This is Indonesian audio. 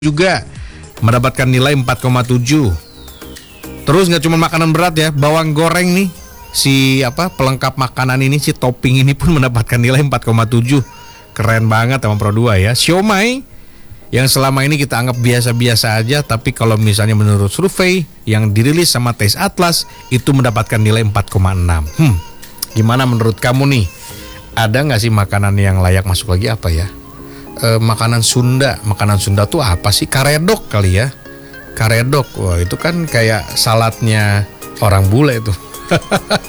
juga mendapatkan nilai 4,7. Terus nggak cuma makanan berat ya, bawang goreng nih, si pelengkap makanan ini, si topping ini pun mendapatkan nilai 4,7. Keren banget sama Pro 2 ya. Siomay yang selama ini kita anggap biasa-biasa aja, tapi kalau misalnya menurut survei yang dirilis sama Taste Atlas itu mendapatkan nilai 4,6. Gimana menurut kamu nih? Ada nggak sih makanan yang layak masuk lagi apa ya? Makanan Sunda tuh apa sih? Karedok kali ya. Karedok, wah itu kan kayak saladnya orang bule tuh.